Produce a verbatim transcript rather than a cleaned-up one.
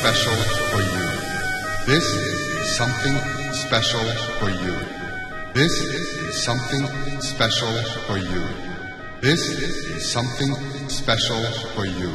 special for you. This is something special for you. This is something special for you. This is something special for you.